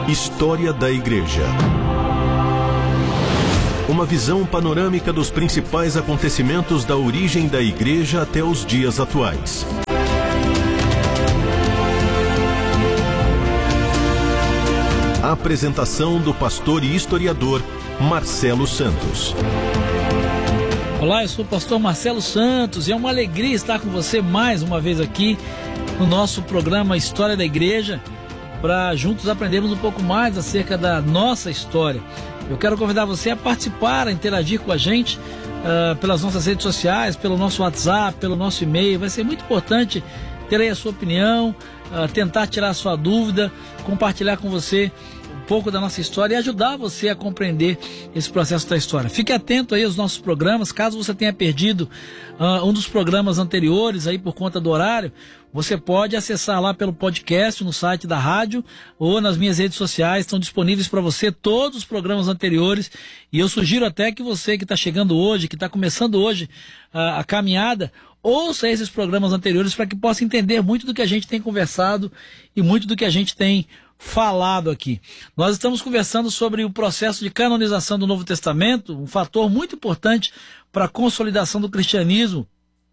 História da Igreja. Uma visão panorâmica dos principais acontecimentos da origem da Igreja até os dias atuais. A apresentação do pastor e historiador Marcelo Santos. Olá, eu sou o pastor Marcelo Santos e é uma alegria estar com você mais uma vez aqui no nosso programa História da Igreja, para juntos aprendermos um pouco mais acerca da nossa história. Eu quero convidar você a participar, a interagir com a gente pelas nossas redes sociais, pelo nosso WhatsApp, pelo nosso e-mail. Vai ser muito importante ter aí a sua opinião, tentar tirar a sua dúvida, compartilhar com você um pouco da nossa história e ajudar você a compreender esse processo da história. Fique atento aí aos nossos programas. Caso você tenha perdido um dos programas anteriores aí por conta do horário, você pode acessar lá pelo podcast no site da rádio ou nas minhas redes sociais. Estão disponíveis para você todos os programas anteriores, e eu sugiro até que você que está chegando hoje, que está começando hoje a caminhada, ouça esses programas anteriores para que possa entender muito do que a gente tem conversado e muito do que a gente tem falado aqui. Nós estamos conversando sobre o processo de canonização do Novo Testamento, um fator muito importante para a consolidação do cristianismo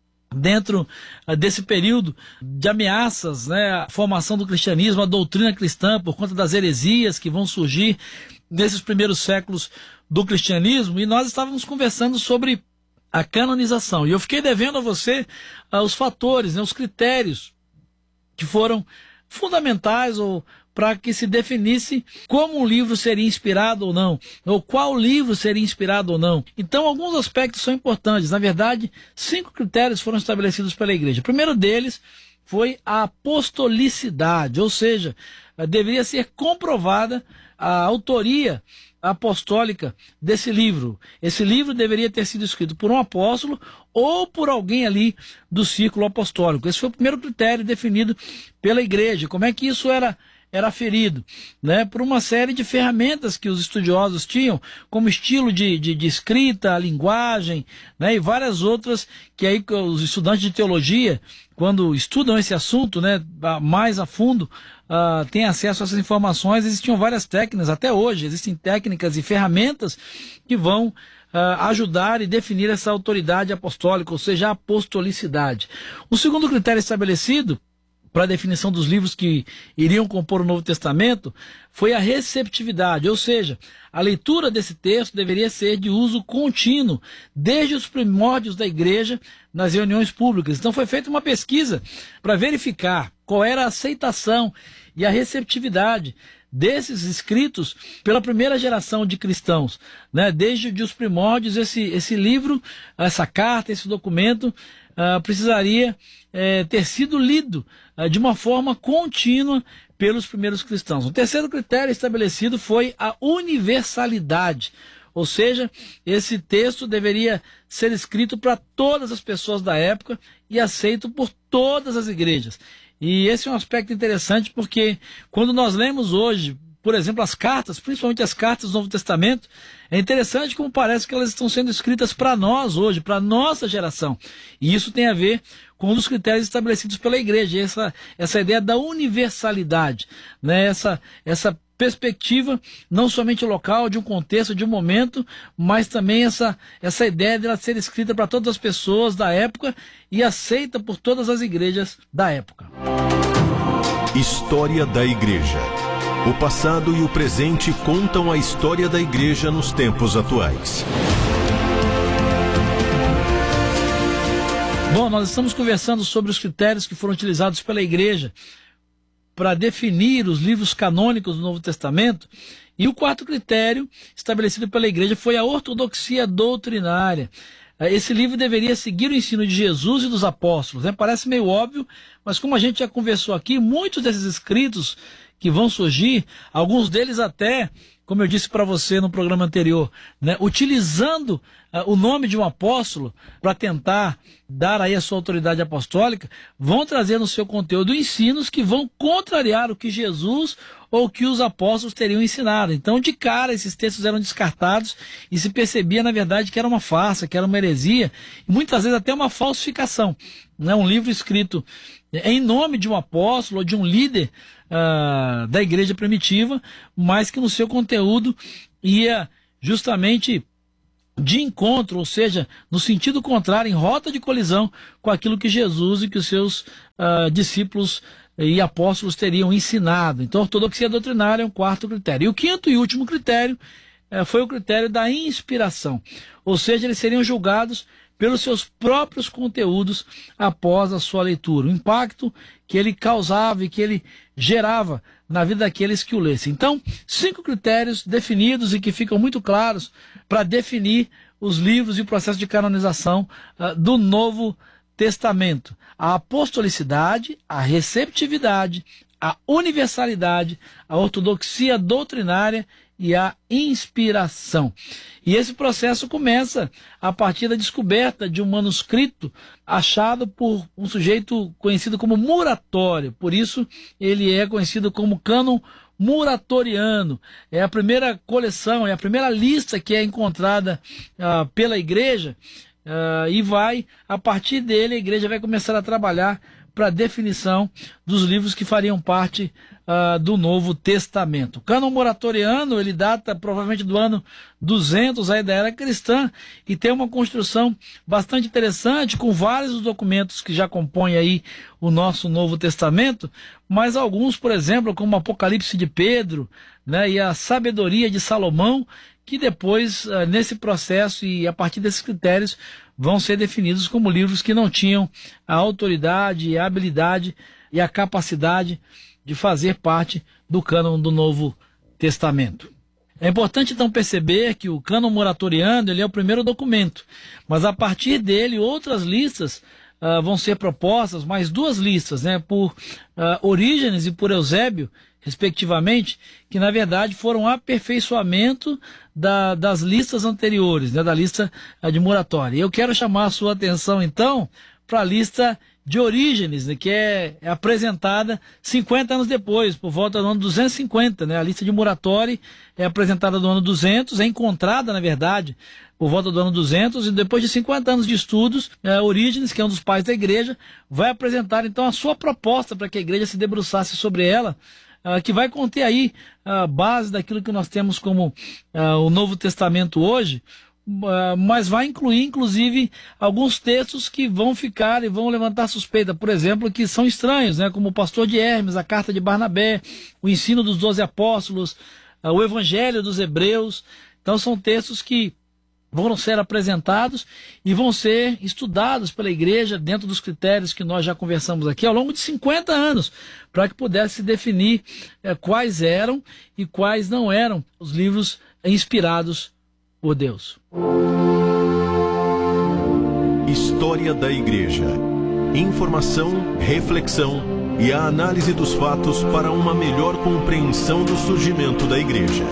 dentro desse período de ameaças, né, a formação do cristianismo, a doutrina cristã, por conta das heresias que vão surgir nesses primeiros séculos do cristianismo. E nós estávamos conversando sobre a canonização, e eu fiquei devendo a você os fatores, né, os critérios que foram fundamentais ou para que se definisse como um livro seria inspirado ou não, ou qual livro seria inspirado ou não. Então, alguns aspectos são importantes. Na verdade, 5 critérios foram estabelecidos pela Igreja. O primeiro deles foi a apostolicidade, ou seja, deveria ser comprovada a autoria apostólica desse livro. Esse livro deveria ter sido escrito por um apóstolo ou por alguém ali do círculo apostólico. Esse foi o primeiro critério definido pela Igreja. Como é que isso era aferido, né? Por uma série de ferramentas que os estudiosos tinham, como estilo de escrita, a linguagem, né? E várias outras que aí os estudantes de teologia, quando estudam esse assunto, né, mais a fundo, têm acesso a essas informações. Existiam várias técnicas, até hoje existem técnicas e ferramentas que vão ajudar e definir essa autoridade apostólica, ou seja, a apostolicidade. O segundo critério estabelecido para a definição dos livros que iriam compor o Novo Testamento foi a receptividade, ou seja, a leitura desse texto deveria ser de uso contínuo, desde os primórdios da Igreja, nas reuniões públicas. Então foi feita uma pesquisa para verificar qual era a aceitação e a receptividade desses escritos pela primeira geração de cristãos, né? Desde os primórdios, esse livro, essa carta, esse documento precisaria ter sido lido de uma forma contínua pelos primeiros cristãos. O terceiro critério estabelecido foi a universalidade, ou seja, esse texto deveria ser escrito para todas as pessoas da época e aceito por todas as igrejas. E esse é um aspecto interessante, porque quando nós lemos hoje, por exemplo, as cartas, principalmente as cartas do Novo Testamento, é interessante como parece que elas estão sendo escritas para nós hoje, para a nossa geração. E isso tem a ver com um dos critérios estabelecidos pela Igreja, essa ideia da universalidade, né? Essa perspectiva não somente local, de um contexto, de um momento, mas também essa ideia de ela ser escrita para todas as pessoas da época e aceita por todas as igrejas da época. História da Igreja. O passado e o presente contam a história da Igreja nos tempos atuais. Bom, nós estamos conversando sobre os critérios que foram utilizados pela Igreja para definir os livros canônicos do Novo Testamento, e o quarto critério estabelecido pela Igreja foi a ortodoxia doutrinária. Esse livro deveria seguir o ensino de Jesus e dos apóstolos, né? Parece meio óbvio, mas como a gente já conversou aqui, muitos desses escritos que vão surgir, alguns deles até, como eu disse para você no programa anterior, né, utilizando o nome de um apóstolo para tentar dar aí a sua autoridade apostólica, vão trazer no seu conteúdo ensinos que vão contrariar o que Jesus ou o que os apóstolos teriam ensinado. Então, de cara, esses textos eram descartados e se percebia, na verdade, que era uma farsa, que era uma heresia, e muitas vezes até uma falsificação. Né? Um livro escrito em nome de um apóstolo ou de um líder da igreja primitiva, mas que no seu conteúdo ia justamente de encontro, ou seja, no sentido contrário, em rota de colisão com aquilo que Jesus e que os seus discípulos e apóstolos teriam ensinado. Então, a ortodoxia doutrinária é um quarto critério. E o quinto e último critério foi o critério da inspiração, ou seja, eles seriam julgados pelos seus próprios conteúdos após a sua leitura, o impacto que ele causava e que ele gerava na vida daqueles que o lessem. Então, 5 critérios definidos e que ficam muito claros para definir os livros e o processo de canonização do Novo Testamento: a apostolicidade, a receptividade, a universalidade, a ortodoxia doutrinária e a inspiração. E esse processo começa a partir da descoberta de um manuscrito achado por um sujeito conhecido como Muratório. Por isso ele é conhecido como cânon muratoriano. É a primeira coleção, é a primeira lista que é encontrada pela igreja, e a partir dele a igreja vai começar a trabalhar para a definição dos livros que fariam parte do Novo Testamento. O cânon muratoriano, ele data provavelmente do ano 200 aí da era cristã e tem uma construção bastante interessante, com vários dos documentos que já compõem aí o nosso Novo Testamento, mas alguns, por exemplo, como o Apocalipse de Pedro, né, e a Sabedoria de Salomão, que depois, nesse processo e a partir desses critérios, vão ser definidos como livros que não tinham a autoridade, a habilidade e a capacidade de fazer parte do cânon do Novo Testamento. É importante então perceber que o cânon muratoriano ele é o primeiro documento, mas a partir dele outras listas vão ser propostas, mais 2 listas, né, por Orígenes e por Eusébio, respectivamente, que na verdade foram aperfeiçoamento das listas anteriores, né, da lista de Muratória. Eu quero chamar a sua atenção então para a lista de Orígenes, né, que é apresentada 50 anos depois, por volta do ano 250, né? A lista de Muratória é apresentada no ano 200, é encontrada, na verdade, por volta do ano 200, e depois de 50 anos de estudos, Orígenes, que é um dos pais da igreja, vai apresentar então a sua proposta para que a igreja se debruçasse sobre ela, que vai conter aí a base daquilo que nós temos como o Novo Testamento hoje, mas vai incluir, inclusive, alguns textos que vão ficar e vão levantar suspeita, por exemplo, que são estranhos, né? Como o Pastor de Hermes, a Carta de Barnabé, o ensino dos 12 apóstolos, o Evangelho dos Hebreus. Então são textos que vão ser apresentados e vão ser estudados pela igreja dentro dos critérios que nós já conversamos aqui ao longo de 50 anos, para que pudesse definir quais eram e quais não eram os livros inspirados por Deus. História da Igreja. Informação, reflexão e a análise dos fatos para uma melhor compreensão do surgimento da Igreja.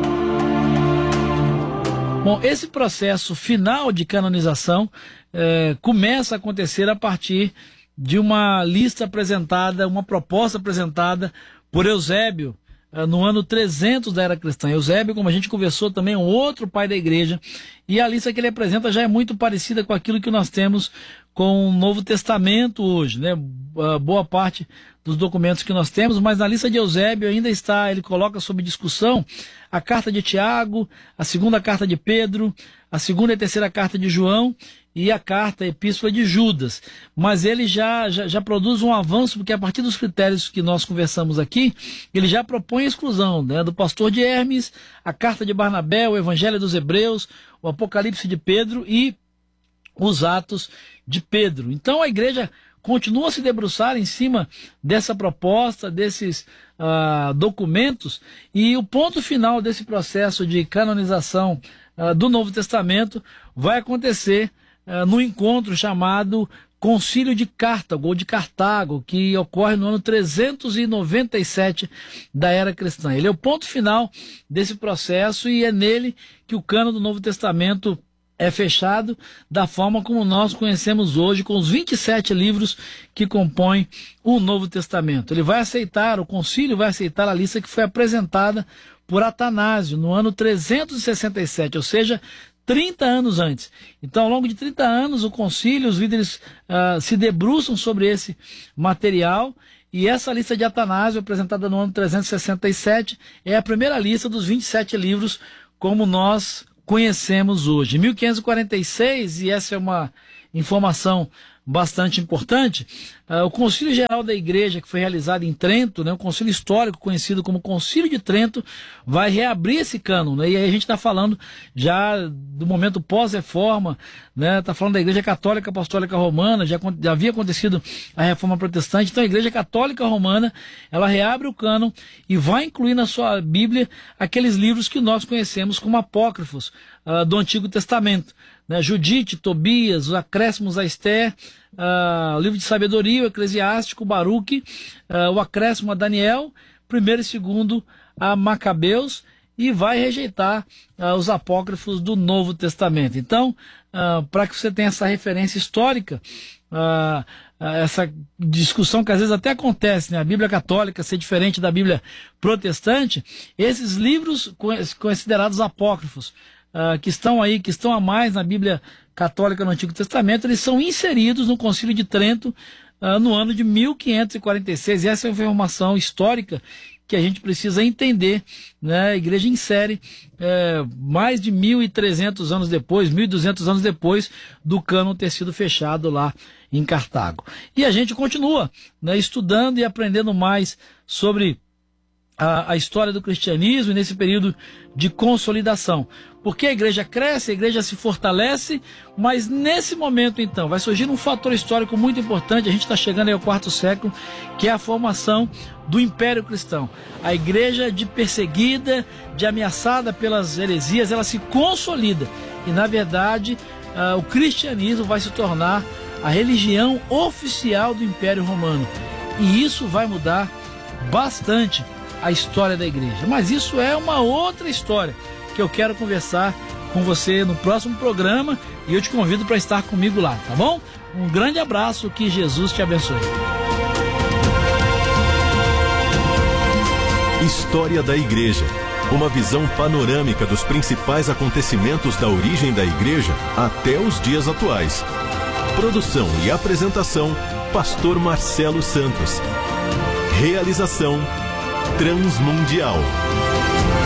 Bom, esse processo final de canonização começa a acontecer a partir de uma lista apresentada, uma proposta apresentada por Eusébio, no ano 300 da era cristã. Eusébio, como a gente conversou, também é um outro pai da igreja, e a lista que ele apresenta já é muito parecida com aquilo que nós temos com o Novo Testamento hoje, né? Boa parte dos documentos que nós temos, mas na lista de Eusébio ainda está, ele coloca sob discussão a carta de Tiago, a segunda carta de Pedro, a segunda e terceira carta de João e a carta, a epístola de Judas. Mas ele já produz um avanço, porque a partir dos critérios que nós conversamos aqui, ele já propõe a exclusão, né, do Pastor de Hermes, a carta de Barnabé, o Evangelho dos Hebreus, o Apocalipse de Pedro e os Atos de Pedro. Então a igreja continua a se debruçar em cima dessa proposta, desses documentos, e o ponto final desse processo de canonização do Novo Testamento vai acontecer no encontro chamado Concílio de Cartago, ou de Cartago, que ocorre no ano 397 da era cristã. Ele é o ponto final desse processo e é nele que o cânon do Novo Testamento é fechado da forma como nós conhecemos hoje, com os 27 livros que compõem o Novo Testamento. Ele vai aceitar, o concílio vai aceitar a lista que foi apresentada por Atanásio no ano 367, ou seja, 30 anos antes. Então, ao longo de 30 anos, o concílio, os líderes se debruçam sobre esse material E essa lista de Atanásio, apresentada no ano 367, é a primeira lista dos 27 livros como nós conhecemos hoje. Em 1546, e essa é uma informação bastante importante, o Concílio Geral da Igreja, que foi realizado em Trento, né, o concílio histórico conhecido como Concílio de Trento, vai reabrir esse cânon, né, e aí a gente está falando já do momento pós-reforma, né, está falando da Igreja Católica Apostólica Romana, já havia acontecido a Reforma Protestante, então a Igreja Católica Romana, ela reabre o cânon e vai incluir na sua Bíblia aqueles livros que nós conhecemos como apócrifos do Antigo Testamento, né, Judite, Tobias, os acréscimos a Esther, o livro de sabedoria, o Eclesiástico, o Baruque, o acréscimo a Daniel, 1º e 2º a Macabeus, e vai rejeitar os apócrifos do Novo Testamento. Então, para que você tenha essa referência histórica, essa discussão que às vezes até acontece, né, a Bíblia católica ser diferente da Bíblia protestante, esses livros considerados apócrifos, que estão aí, que estão a mais na Bíblia católica no Antigo Testamento, eles são inseridos no Concílio de Trento no ano de 1546, e essa é uma informação histórica que a gente precisa entender, né? A igreja insere mais de 1.300 anos depois, 1.200 anos depois do cânon ter sido fechado lá em Cartago. E a gente continua, né, estudando e aprendendo mais sobre a história do cristianismo nesse período de consolidação, porque a igreja cresce, a igreja se fortalece, mas nesse momento então vai surgir um fator histórico muito importante. A gente está chegando aí ao 4º século, que é a formação do Império Cristão. A igreja de perseguida, de ameaçada pelas heresias, ela se consolida e na verdade o cristianismo vai se tornar a religião oficial do Império Romano, e isso vai mudar bastante a história da igreja. Mas isso é uma outra história que eu quero conversar com você no próximo programa, e eu te convido para estar comigo lá, tá bom? Um grande abraço, que Jesus te abençoe. História da Igreja. Uma visão panorâmica dos principais acontecimentos da origem da igreja até os dias atuais. Produção e apresentação, Pastor Marcelo Santos. Realização Transmundial.